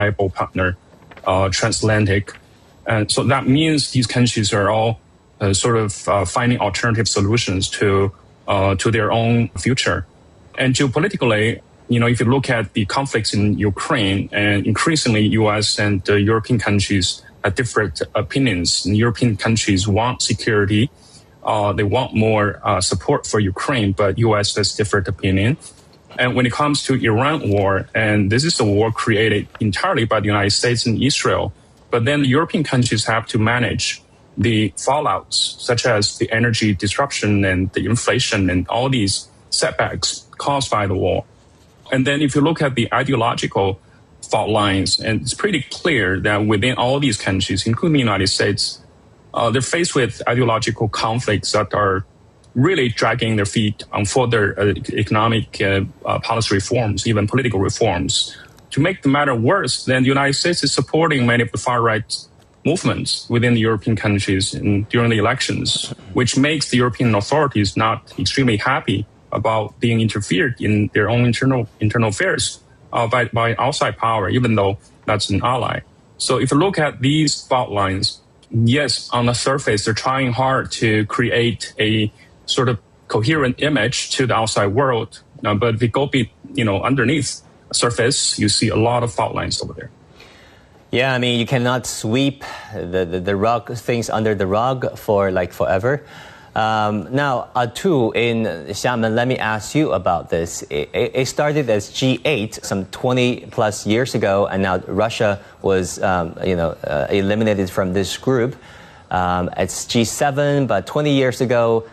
reliable partner, transatlantic. And so that means these countries are all finding alternative solutions to their own future. And geopolitically, if you look at the conflicts in Ukraine, and increasingly U.S. and European countries have different opinions. And European countries want security. They want more support for Ukraine, but U.S. has different opinion. And when it comes to Iran war, and this is a war created entirely by the United States and Israel, but then the European countries have to manage the fallouts, such as the energy disruption and the inflation and all these setbacks caused by the war. And then if you look at the ideological fault lines, and it's pretty clear that within all these countries, including the United States, they're faced with ideological conflicts that are really dragging their feet on further economic policy reforms, even political reforms. To make the matter worse, then the United States is supporting many of the far-right movements within the European countries during the elections, which makes the European authorities not extremely happy about being interfered in their own internal affairs by outside power, even though that's an ally. So if you look at these fault lines, yes, on the surface, they're trying hard to create a sort of coherent image to the outside world. But if you go underneath the surface, you see a lot of fault lines over there. Yeah, I mean, you cannot sweep the rug, things under the rug for forever. Now, Atul in Xiamen, let me ask you about this. It started as G8 some 20 plus years ago, and now Russia was, eliminated from this group. It's G7, but 20 years ago,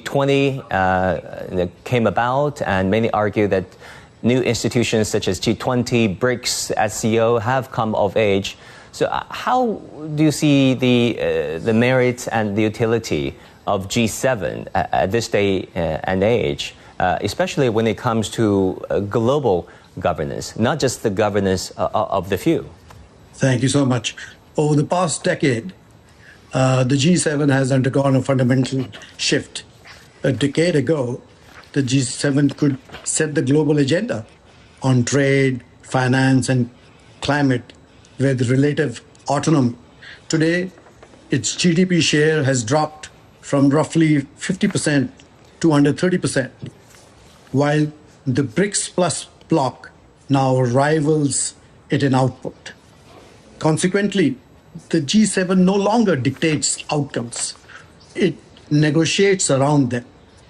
G20 came about, and many argue that new institutions such as G20, BRICS, SCO have come of age. So how do you see the merits and the utility of G7 at this day and age, especially when it comes to global governance, not just the governance of the few? Thank you so much. Over the past decade, the G7 has undergone a fundamental shift. A decade ago, the G7 could set the global agenda on trade, finance, and climate with relative autonomy. Today, its GDP share has dropped from roughly 50% to under 30%, while the BRICS Plus bloc now rivals it in output. Consequently, the G7 no longer dictates outcomes. It negotiates around them.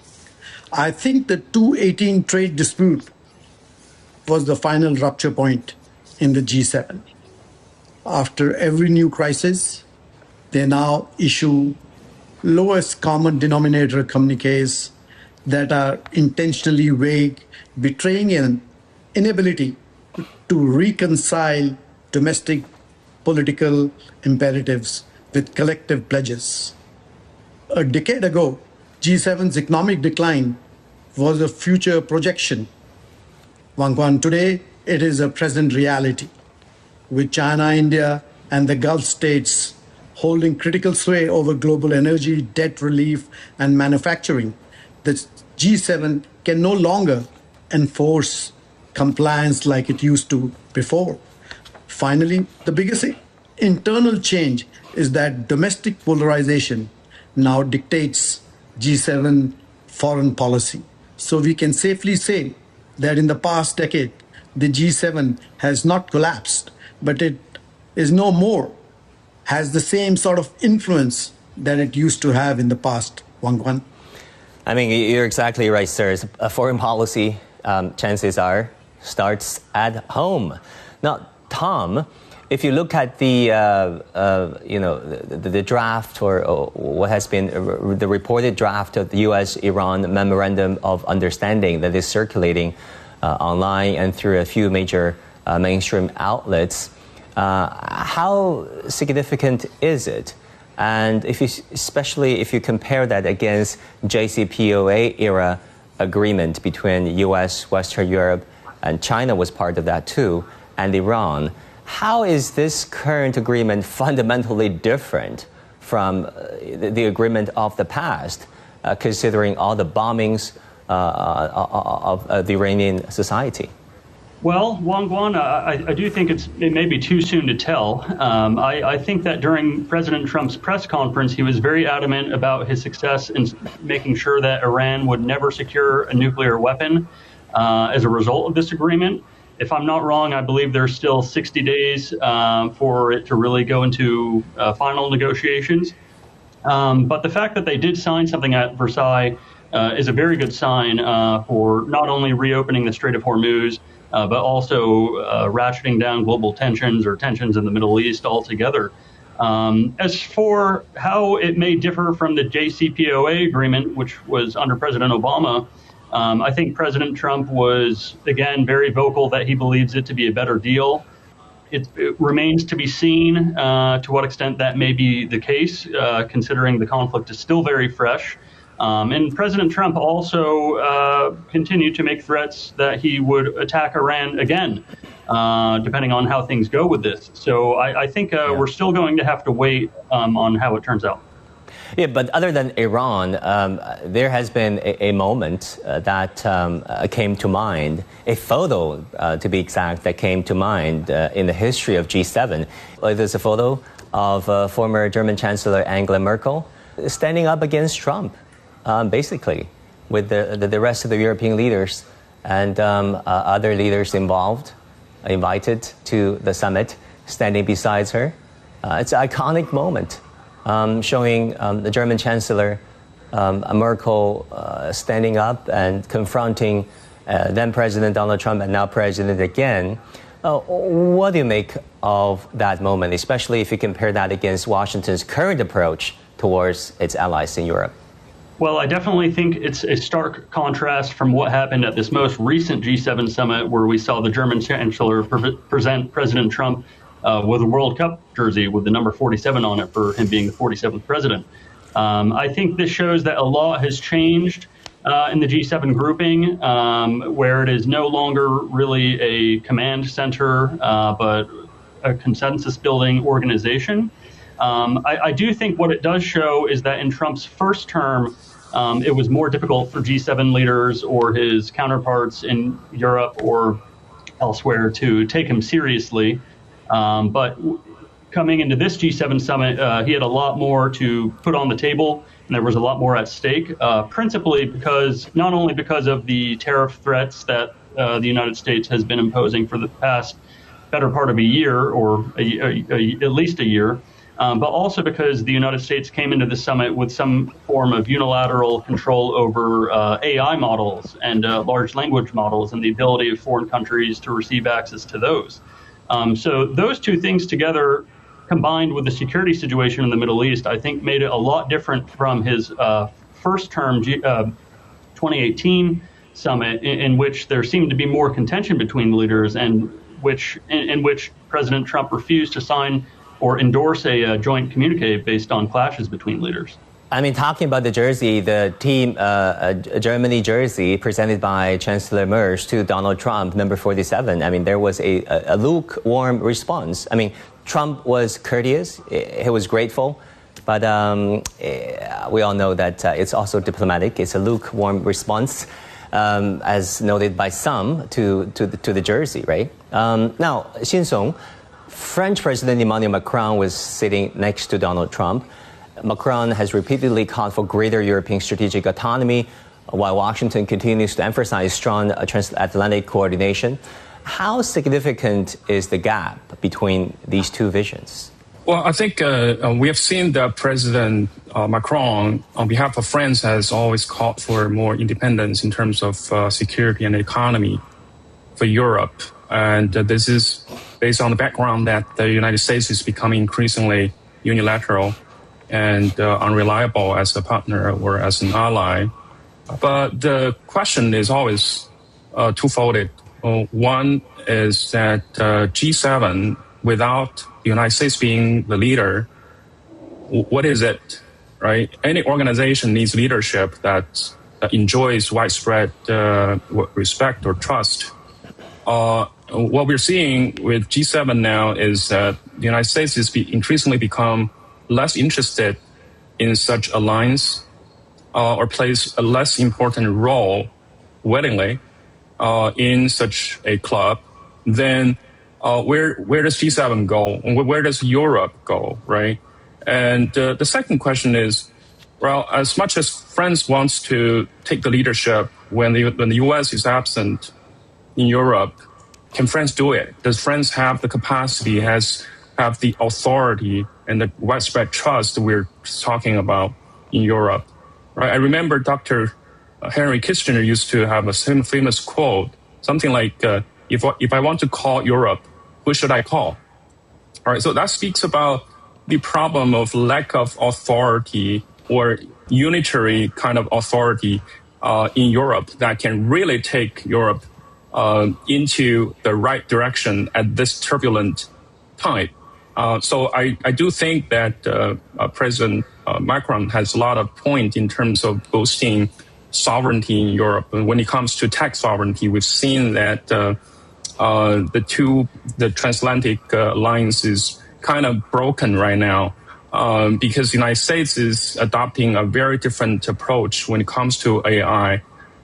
I think the 2018 trade dispute was the final rupture point in the G7. After every new crisis, they now issue lowest common denominator communiques that are intentionally vague, betraying an inability to reconcile domestic political imperatives with collective pledges. A decade ago, G7's economic decline was a future projection. Wang Guan, today it is a present reality, with China, India, and the Gulf states holding critical sway over global energy, debt relief, and manufacturing. The G7 can no longer enforce compliance like it used to before. Finally, the biggest internal change is that domestic polarization now dictates G7 foreign policy. So we can safely say that in the past decade, the G7 has not collapsed, but it is no more, has the same sort of influence that it used to have in the past. Wang Guan. I mean, you're exactly right, sir. Foreign policy, chances are, starts at home. Now, Tom, if you look at the draft or what has been the reported draft of the U.S.-Iran Memorandum of Understanding that is circulating online and through a few major mainstream outlets, how significant is it? And especially if you compare that against JCPOA era agreement between U.S., Western Europe, and China was part of that too, and Iran, how is this current agreement fundamentally different from the agreement of the past, considering all the bombings of the Iranian society? Well, Wang Guan, I do think it may be too soon to tell. I think that during President Trump's press conference, he was very adamant about his success in making sure that Iran would never secure a nuclear weapon as a result of this agreement. If I'm not wrong, I believe there's still 60 days for it to really go into final negotiations. But the fact that they did sign something at Versailles is a very good sign for not only reopening the Strait of Hormuz, but also ratcheting down global tensions or tensions in the Middle East altogether. As for how it may differ from the JCPOA agreement, which was under President Obama, I think President Trump was, again, very vocal that he believes it to be a better deal. It remains to be seen to what extent that may be the case, considering the conflict is still very fresh. And President Trump also continued to make threats that he would attack Iran again, depending on how things go with this. So I think we're still going to have to wait on how it turns out. Yeah, but other than Iran, there has been a moment that came to mind, a photo, to be exact, that came to mind in the history of G7. There's a photo of former German Chancellor Angela Merkel standing up against Trump, basically, with the rest of the European leaders and other leaders invited to the summit, standing beside her. It's an iconic moment. Showing the German Chancellor Merkel standing up and confronting then President Donald Trump and now President again. What do you make of that moment, especially if you compare that against Washington's current approach towards its allies in Europe? Well, I definitely think it's a stark contrast from what happened at this most recent G7 summit, where we saw the German Chancellor present President Trump with a World Cup jersey with the number 47 on it for him being the 47th president. I think this shows that a lot has changed in the G7 grouping, where it is no longer really a command center, but a consensus-building organization. I do think what it does show is that in Trump's first term, it was more difficult for G7 leaders or his counterparts in Europe or elsewhere to take him seriously. But coming into this G7 summit, he had a lot more to put on the table, and there was a lot more at stake, principally not only because of the tariff threats that the United States has been imposing for the past better part of a year, or at least a year, but also because the United States came into the summit with some form of unilateral control over AI models and large language models and the ability of foreign countries to receive access to those. So those two things together, combined with the security situation in the Middle East, I think made it a lot different from his first term 2018 summit, in which there seemed to be more contention between the leaders, and in which President Trump refused to sign or endorse a joint communique based on clashes between leaders. I mean, talking about the jersey, the team Germany jersey presented by Chancellor Merz to Donald Trump, number 47. I mean, there was a lukewarm response. I mean, Trump was courteous, he was grateful, but we all know that it's also diplomatic. It's a lukewarm response, as noted by some, to the jersey, right? Now, Xin-Song, French President Emmanuel Macron was sitting next to Donald Trump. Macron has repeatedly called for greater European strategic autonomy, while Washington continues to emphasize strong transatlantic coordination. How significant is the gap between these two visions? Well, I think we have seen that President Macron, on behalf of France, has always called for more independence in terms of security and economy for Europe. And this is based on the background that the United States is becoming increasingly unilateral and unreliable as a partner or as an ally. But the question is always twofold. One is that G7, without the United States being the leader, what is it, right? Any organization needs leadership that enjoys widespread respect or trust. What we're seeing with G7 now is that the United States is increasingly become less interested in such alliance or plays a less important role willingly in such a club. then where does G7 go? Where does Europe go, right? And the second question is, well, as much as France wants to take the leadership when the U.S. is absent in Europe, can France do it? Does France have the capacity, have the authority and the widespread trust we're talking about in Europe? Right? I remember Dr. Henry Kissinger used to have a famous quote, something like, if I want to call Europe, who should I call? All right, so that speaks about the problem of lack of authority or unitary kind of authority in Europe that can really take Europe into the right direction at this turbulent time. So I do think that President Macron has a lot of point in terms of boosting sovereignty in Europe. And when it comes to tech sovereignty, we've seen that the transatlantic alliance is kind of broken right now because the United States is adopting a very different approach when it comes to AI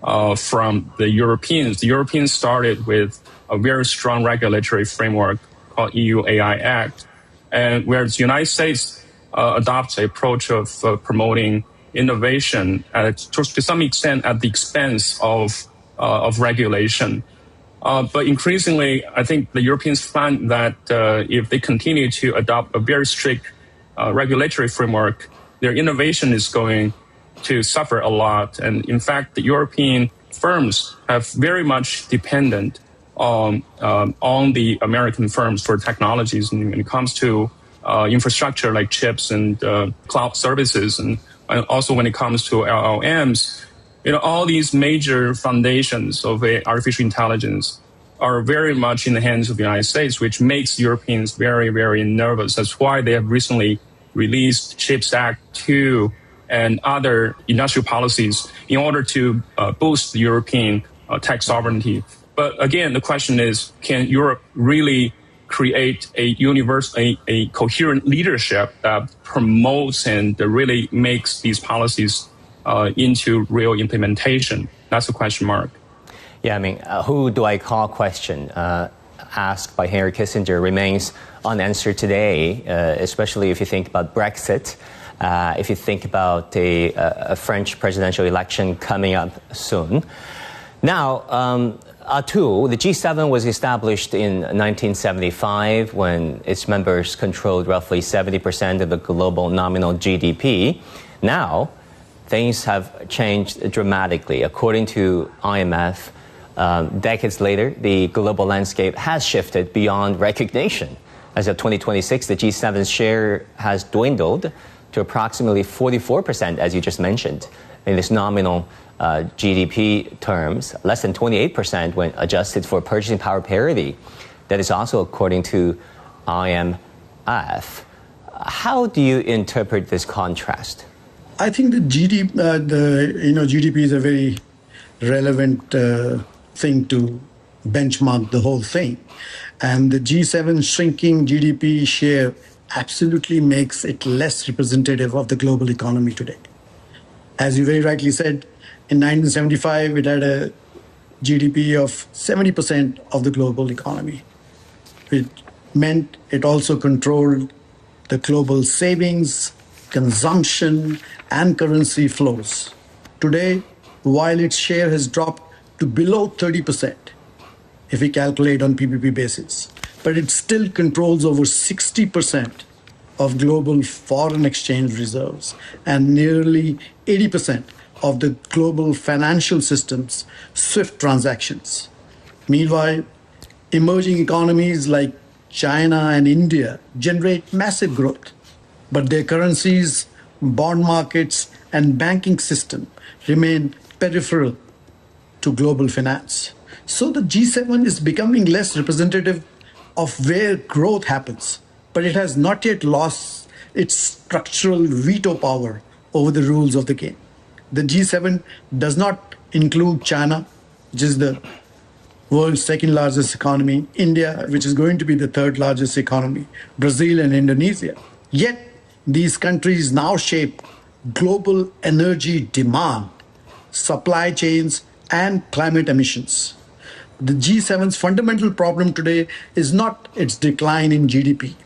from the Europeans. The Europeans started with a very strong regulatory framework called EU AI Act, and whereas the United States adopts an approach of promoting innovation to some extent at the expense of regulation. But increasingly, I think the Europeans find that if they continue to adopt a very strict regulatory framework, their innovation is going to suffer a lot. And in fact, the European firms have very much dependent on the American firms for technologies when it comes to infrastructure like chips and cloud services, and also when it comes to LLMs. All these major foundations of artificial intelligence are very much in the hands of the United States, which makes Europeans very, very nervous. That's why they have recently released CHIPS Act 2 and other industrial policies in order to boost the European tech sovereignty. But again, the question is, can Europe really create a coherent leadership that promotes and really makes these policies into real implementation? That's a question mark. Yeah, I mean, who do I call question asked by Henry Kissinger remains unanswered today, especially if you think about Brexit, if you think about a French presidential election coming up soon. Now, Atul, the G7 was established in 1975 when its members controlled roughly 70% of the global nominal GDP. Now, things have changed dramatically. According to IMF, decades later, the global landscape has shifted beyond recognition. As of 2026, the G7's share has dwindled to approximately 44%, as you just mentioned, in this nominal GDP terms, less than 28% when adjusted for purchasing power parity. That is also according to IMF. How do you interpret this contrast? I think the GDP is a very relevant thing to benchmark the whole thing. And the G7 shrinking GDP share absolutely makes it less representative of the global economy today. As you very rightly said, in 1975, it had a GDP of 70% of the global economy. It meant it also controlled the global savings, consumption, and currency flows. Today, while its share has dropped to below 30%, if we calculate on PPP basis, but it still controls over 60% of global foreign exchange reserves and nearly 80% of the global financial system's SWIFT transactions. Meanwhile, emerging economies like China and India generate massive growth, but their currencies, bond markets, and banking system remain peripheral to global finance. So the G7 is becoming less representative of where growth happens, but it has not yet lost its structural veto power over the rules of the game. The G7 does not include China, which is the world's second largest economy, India, which is going to be the third largest economy, Brazil and Indonesia. Yet these countries now shape global energy demand, supply chains, and climate emissions. The G7's fundamental problem today is not its decline in GDP.